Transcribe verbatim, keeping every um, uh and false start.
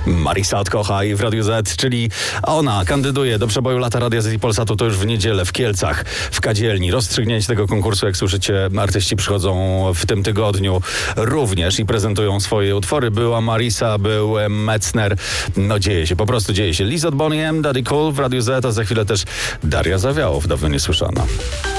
Marisa Odkocha i w Radiu Z, czyli ona kandyduje do przeboju Lata Radia Z i Polsatu, to już w niedzielę w Kielcach, w Kadzielni. Rozstrzygnięcie tego konkursu, jak słyszycie, artyści przychodzą w tym tygodniu również i prezentują swoje utwory. Była Marisa, był Metzner. No dzieje się, po prostu dzieje się. Liz od Bonnie M, Daddy Cool w Radiu Z, a za chwilę też Daria Zawiałow, dawno niesłyszana.